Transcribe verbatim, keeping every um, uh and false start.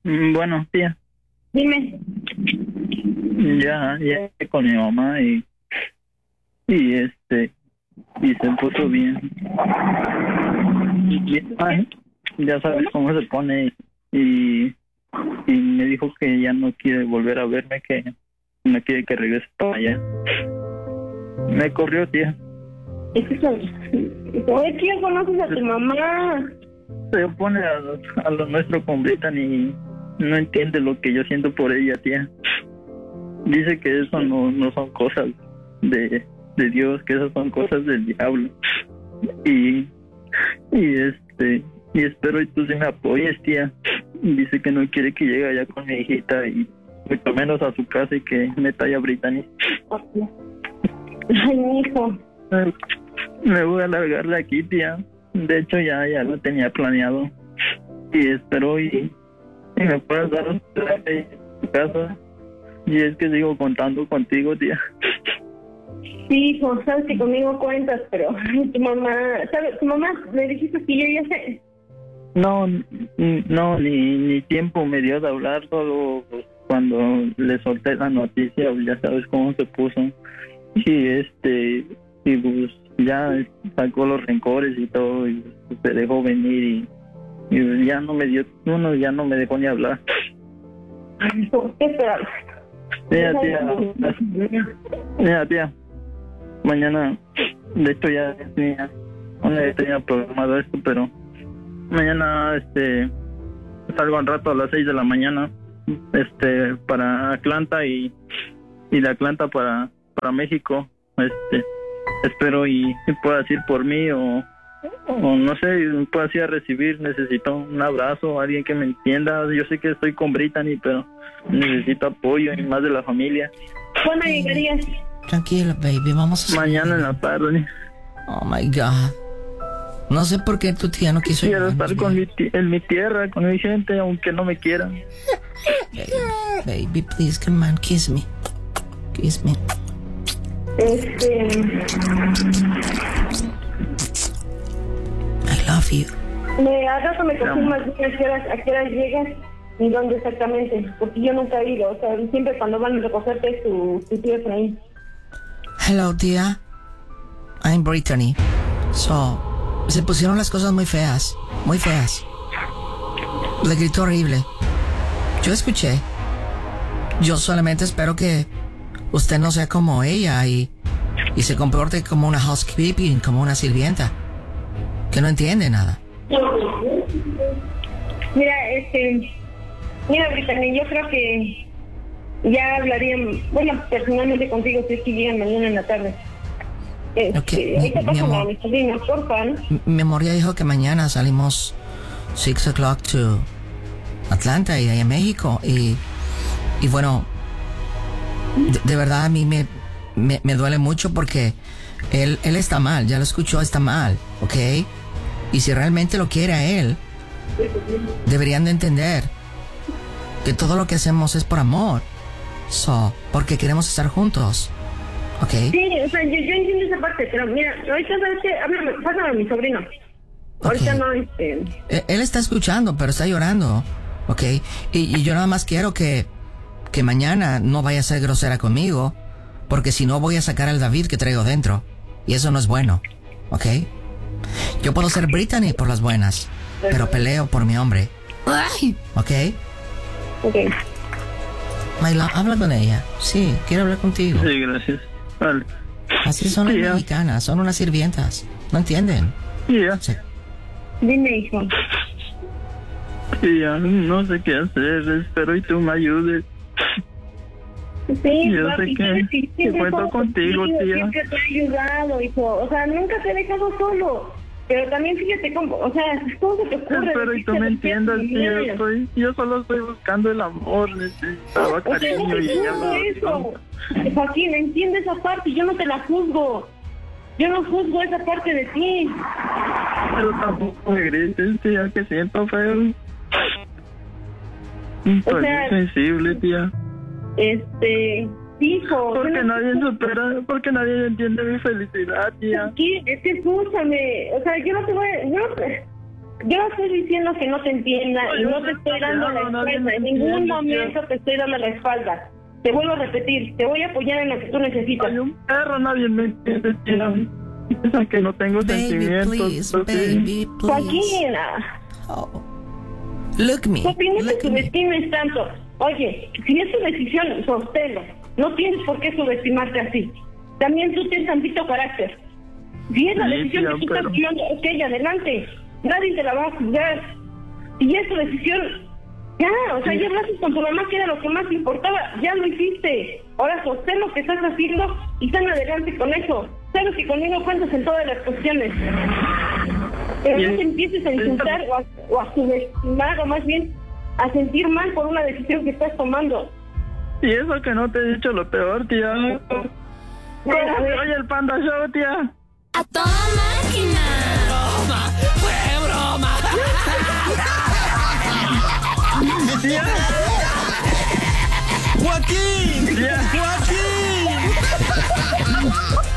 Mm, Bueno, tía, Dime. ya, ya hablé con mi mamá y, y este, y se puso bien. Y, ay, ya sabes cómo se pone y, y me dijo que ya no quiere volver a verme, que no quiere que regrese para allá. Me corrió, tía. Es que oye, ¿quién conoces a tu mamá? Se opone a, lo- a lo nuestro con Brittany y no entiende lo que yo siento por ella, tía. Dice que eso no, no son cosas de, de Dios, que esas son cosas del diablo. Y, y este, y espero y tú sí me apoyes, tía. Dice que no quiere que llegue allá con mi hijita y mucho menos a su casa y que meta allá a Brittany. Ay, mi hijo. Me voy a largar de aquí, tía. De hecho, ya, ya lo tenía planeado. Y espero y, y me puedas dar un traje en tu casa. Y es que sigo contando contigo, tía. Sí, hijo, sabes que conmigo cuentas, pero ay, tu mamá, ¿sabes? Tu mamá me dijiste que yo ya sé. No, n- no, ni, ni tiempo me dio de hablar, solo pues, cuando le solté la noticia, ya sabes cómo se puso. Y este, y pues ya sacó los rencores y todo, y pues, se dejó venir y, y ya no me dio, uno ya no me dejó ni hablar. Ay, hijo, ¿qué esperabas? Mira, tía, mira, tía, mañana, de hecho ya tenía, no ya tenía programado esto, pero mañana, este, salgo al rato a las seis de la mañana, este, para Atlanta y, y de Atlanta para, para México, este, espero y, y puedas ir por mí o, o no sé, me puedas ir a recibir, necesito un abrazo, alguien que me entienda, yo sé que estoy con Brittany, pero necesito apoyo y más de la familia. ¿Cuándo llegarías? Tranquila, baby, vamos a... Mañana en la tarde. Oh, my God. No sé por qué tu tía no quiso Quiero ayudarnos, estar con baby. mi ti- en mi tierra, con mi gente, aunque no me quieran. Baby, baby, please, come on, kiss me. Kiss me. Este, I love you. me, al rato me confirmas bien a qué horas, a qué horas llegas y dónde exactamente, porque yo nunca he ido, o sea, siempre cuando van a recogerte es tu, tu tío Efraín. Hello, tía. I'm Brittany. So, se pusieron las cosas muy feas. Muy feas. Le gritó horrible. Yo escuché. Yo solamente espero que usted no sea como ella y, y se comporte como una housekeeping, como una sirvienta. Que no entiende nada. Mira, este, mira, Brittany, yo creo que ya hablarían, bueno, personalmente contigo si es que llegan mañana en la tarde. Este, Ok, ahorita mi- mi pasan a amor. mis sobrinos, porfa, ¿no? M- Mi amor ya dijo que mañana salimos six o'clock to Atlanta y de ahí a México. Y, y bueno, de, de verdad a mí me, me, me duele mucho porque él, él está mal, ya lo escuchó, está mal, ¿ok? Y si realmente lo quiere a él, deberían de entender que todo lo que hacemos es por amor. So, porque queremos estar juntos, ¿ok? Sí, o sea, yo, yo entiendo esa parte, pero mira, ahorita sabes que, háblame, pásame a mi sobrino. Ahorita Ok. no, este, Eh, Él está escuchando, pero está llorando, ¿ok? Y, y yo nada más quiero que, que mañana no vaya a ser grosera conmigo, porque si no voy a sacar al David que traigo dentro. Y eso no es bueno, ¿ok? Yo puedo ser Brittany por las buenas, pero peleo por mi hombre. Ay, ¿ok? ok. Mayla, habla con ella. Sí, quiero hablar contigo. Sí, gracias. Vale. Así son las Sí, ya. mexicanas, son unas sirvientas. ¿No entienden? Sí, ya. Se- Dime, hijo. Sí, ya. No sé qué hacer. Espero y tú me ayudes. Sí, Yo papi, sé que- sabes que siempre cuento como contigo, tía. Siempre te he ayudado, hijo. O sea, nunca te he dejado solo. Pero también fíjate cómo, o sea, ¿cómo se te ocurre? Espero y tú me entiendas, tía. Yo, estoy, yo solo estoy buscando el amor. Necesitaba O sea, no cariño te y ella juzgo me lo eso. Joaquín, entiende esa parte, yo no te la juzgo. Yo no juzgo esa parte de ti. Pero tampoco me grites, tía, que siento feo. Estoy sea, muy sensible, tía. Este, hijo. Porque yo no- nadie supera, porque nadie entiende mi felicidad, tía. Joaquín, es que escúchame. O sea, yo no te voy a... Yo no te... yo no estoy diciendo que no te entienda y no te estoy dando la espalda. En ningún momento te estoy dando la espalda. Te vuelvo a repetir, te voy a apoyar en lo que tú necesitas. Soy un perro, nadie me entiende, tía. Piensan que no tengo Baby, sentimientos. please, pues, sí. baby, please. Joaquín, Oh. Look me. ¿por qué no Look te me. subestimes tanto? Oye, si es tu decisión, sosténlo. No tienes por qué subestimarte así. También tú tienes tantito carácter. Si es la Sí, decisión tía, que tú pero- estás tomando, ok, adelante. Nadie te la va a juzgar. Si es tu decisión, ya, o sea, ya hablaste con tu mamá que era lo que más te importaba, ya lo hiciste. Ahora sostén lo que estás haciendo y sal adelante con eso. Sabes que conmigo cuentas en todas las cuestiones. Pero no te empieces a insultar o a, o a subestimar, o más bien a sentir mal por una decisión que estás tomando. Y eso que no te he dicho lo peor, tía. Bueno, a ver. Oye, el Panda Show, tía. ¡A toda máquina! ¡Broma! ¡Fue broma! Tía. ¡Joaquín!